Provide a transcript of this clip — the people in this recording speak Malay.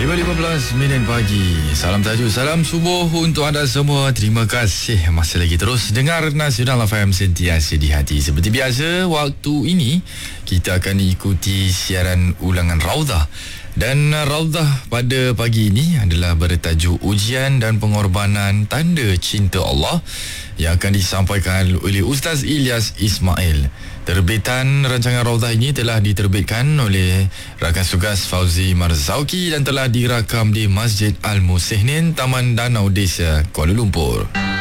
5.15 pagi. Salam tajuk, salam subuh untuk anda semua. Terima kasih masih lagi terus dengar Nasional FM sentiasa di hati. Seperti biasa, waktu ini kita akan ikuti siaran ulangan Raudhah. Dan Raudhah pada pagi ini adalah bertajuk Ujian dan Pengorbanan Tanda Cinta Allah yang akan disampaikan oleh Ustaz Ilyas Ismail. Terbitan rancangan Raudhah ini telah diterbitkan oleh rakan tugas Fauzi Marzauki dan telah dirakam di Masjid Al-Musihnin, Taman Danau Desa, Kuala Lumpur.